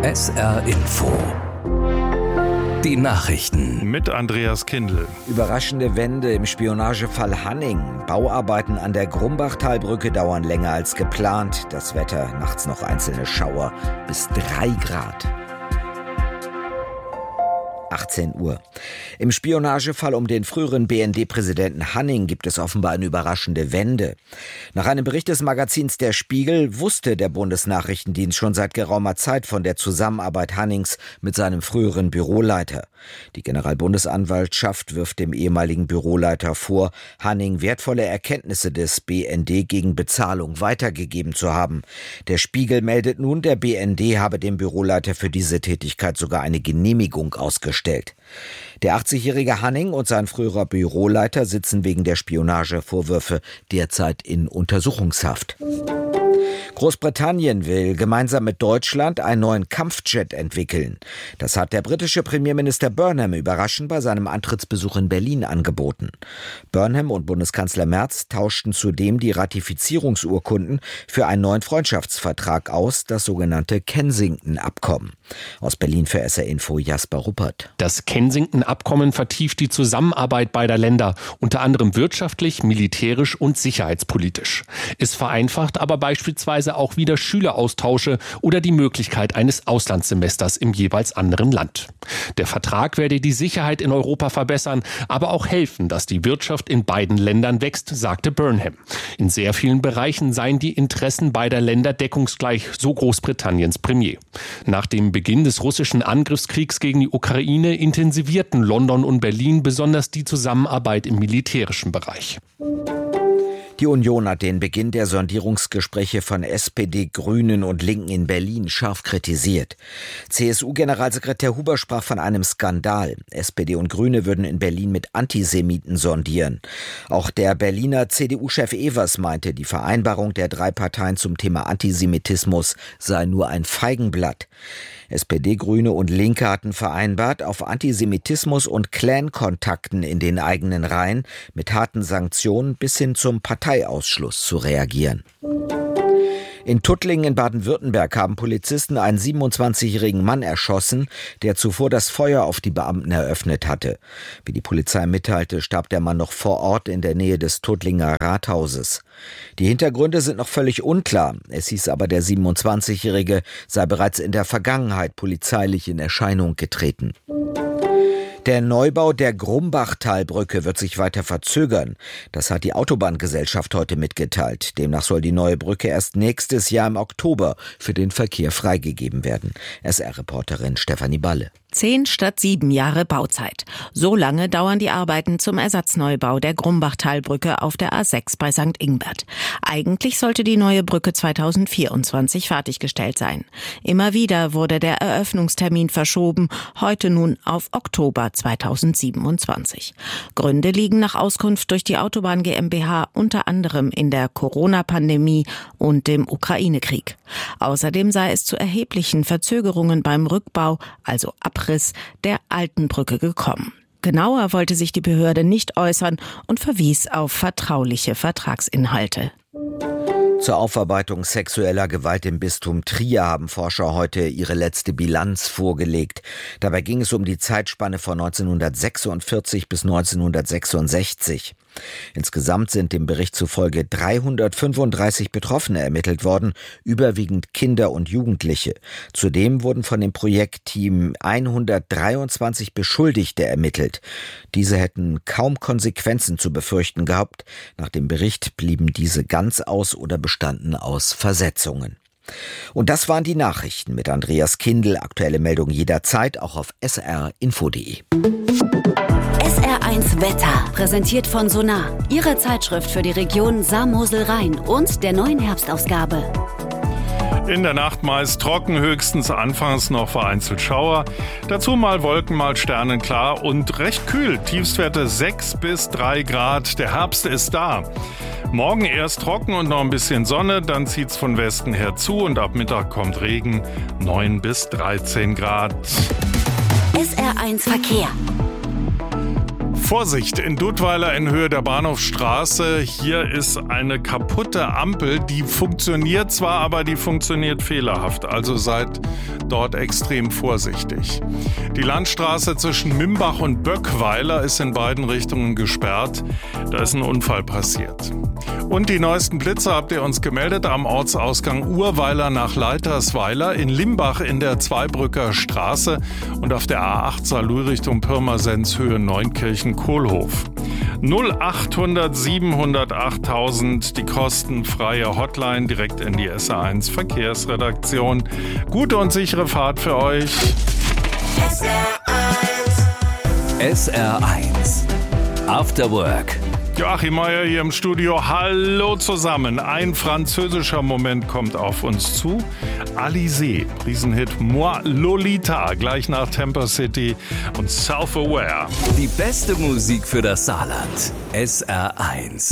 SR Info. Die Nachrichten. Mit Andreas Kindl. Überraschende Wende im Spionagefall Hanning. Bauarbeiten an der Grumbachtalbrücke dauern länger als geplant. Das Wetter, nachts noch einzelne Schauer bis 3 Grad. 18 Uhr. Im Spionagefall um den früheren BND-Präsidenten Hanning gibt es offenbar eine überraschende Wende. Nach einem Bericht des Magazins Der Spiegel wusste der Bundesnachrichtendienst schon seit geraumer Zeit von der Zusammenarbeit Hannings mit seinem früheren Büroleiter. Die Generalbundesanwaltschaft wirft dem ehemaligen Büroleiter vor, Hanning wertvolle Erkenntnisse des BND gegen Bezahlung weitergegeben zu haben. Der Spiegel meldet nun, der BND habe dem Büroleiter für diese Tätigkeit sogar eine Genehmigung ausgestellt. Der 80-jährige Hanning und sein früherer Büroleiter sitzen wegen der Spionagevorwürfe derzeit in Untersuchungshaft. Großbritannien will gemeinsam mit Deutschland einen neuen Kampfjet entwickeln. Das hat der britische Premierminister Burnham überraschend bei seinem Antrittsbesuch in Berlin angeboten. Burnham und Bundeskanzler Merz tauschten zudem die Ratifizierungsurkunden für einen neuen Freundschaftsvertrag aus, das sogenannte Kensington-Abkommen. Aus Berlin für SR Info Jasper Ruppert. Das Kensington-Abkommen vertieft die Zusammenarbeit beider Länder, unter anderem wirtschaftlich, militärisch und sicherheitspolitisch. Es vereinfacht aber beispielsweise auch wieder Schüleraustausche oder die Möglichkeit eines Auslandssemesters im jeweils anderen Land. Der Vertrag werde die Sicherheit in Europa verbessern, aber auch helfen, dass die Wirtschaft in beiden Ländern wächst, sagte Burnham. In sehr vielen Bereichen seien die Interessen beider Länder deckungsgleich, so Großbritanniens Premier. Nach dem Beginn des russischen Angriffskriegs gegen die Ukraine intensivierten London und Berlin besonders die Zusammenarbeit im militärischen Bereich. Die Union hat den Beginn der Sondierungsgespräche von SPD, Grünen und Linken in Berlin scharf kritisiert. CSU-Generalsekretär Huber sprach von einem Skandal. SPD und Grüne würden in Berlin mit Antisemiten sondieren. Auch der Berliner CDU-Chef Evers meinte, die Vereinbarung der 3 Parteien zum Thema Antisemitismus sei nur ein Feigenblatt. SPD, Grüne und Linke hatten vereinbart, auf Antisemitismus und Clan-Kontakten in den eigenen Reihen mit harten Sanktionen bis hin zum Parteiausschluss zu reagieren. In Tuttlingen in Baden-Württemberg haben Polizisten einen 27-jährigen Mann erschossen, der zuvor das Feuer auf die Beamten eröffnet hatte. Wie die Polizei mitteilte, starb der Mann noch vor Ort in der Nähe des Tuttlinger Rathauses. Die Hintergründe sind noch völlig unklar. Es hieß aber, der 27-jährige sei bereits in der Vergangenheit polizeilich in Erscheinung getreten. Der Neubau der Grumbachtalbrücke wird sich weiter verzögern. Das hat die Autobahngesellschaft heute mitgeteilt. Demnach soll die neue Brücke erst nächstes Jahr im Oktober für den Verkehr freigegeben werden. SR-Reporterin Stefanie Balle. 10 statt 7 Jahre Bauzeit. So lange dauern die Arbeiten zum Ersatzneubau der Grumbachtalbrücke auf der A6 bei St. Ingbert. Eigentlich sollte die neue Brücke 2024 fertiggestellt sein. Immer wieder wurde der Eröffnungstermin verschoben, heute nun auf Oktober 2027. Gründe liegen nach Auskunft durch die Autobahn GmbH unter anderem in der Corona-Pandemie und dem Ukraine-Krieg. Außerdem sei es zu erheblichen Verzögerungen beim Rückbau, also Abriss der alten Brücke gekommen. Genauer wollte sich die Behörde nicht äußern und verwies auf vertrauliche Vertragsinhalte. Zur Aufarbeitung sexueller Gewalt im Bistum Trier haben Forscher heute ihre letzte Bilanz vorgelegt. Dabei ging es um die Zeitspanne von 1946 bis 1966. Insgesamt sind dem Bericht zufolge 335 Betroffene ermittelt worden, überwiegend Kinder und Jugendliche. Zudem wurden von dem Projektteam 123 Beschuldigte ermittelt. Diese hätten kaum Konsequenzen zu befürchten gehabt. Nach dem Bericht blieben diese ganz aus oder bestanden aus Versetzungen. Und das waren die Nachrichten mit Andreas Kindl. Aktuelle Meldungen jederzeit, auch auf srinfo.de. SR1 Wetter, präsentiert von Sonar, Ihre Zeitschrift für die Region Saar-Mosel-Rhein und der neuen Herbstausgabe. In der Nacht meist trocken, höchstens anfangs noch vereinzelt Schauer. Dazu mal Wolken, mal sternenklar und recht kühl. Tiefstwerte 6 bis 3 Grad. Der Herbst ist da. Morgen erst trocken und noch ein bisschen Sonne, dann zieht's von Westen her zu und ab Mittag kommt Regen. 9 bis 13 Grad. SR1 Verkehr. Vorsicht, in Dudweiler in Höhe der Bahnhofstraße. Hier ist eine kaputte Ampel, die funktioniert zwar, aber die funktioniert fehlerhaft. Also seid dort extrem vorsichtig. Die Landstraße zwischen Mimbach und Böckweiler ist in beiden Richtungen gesperrt. Da ist ein Unfall passiert. Und die neuesten Blitze habt ihr uns gemeldet am Ortsausgang Urweiler nach Leitersweiler, in Limbach in der Zweibrücker Straße und auf der A8 Saarlouis Richtung Pirmasens Höhe Neunkirchen-Kohlhof. 0800 700 8000, die kostenfreie Hotline direkt in die SR1 Verkehrsredaktion. Gute und sichere Fahrt für euch. SR1 After Work. Joachim Meier hier im Studio. Hallo zusammen. Ein französischer Moment kommt auf uns zu. Alizé, Riesenhit Moi Lolita, gleich nach Temper City und Self-Aware. Die beste Musik für das Saarland. SR1.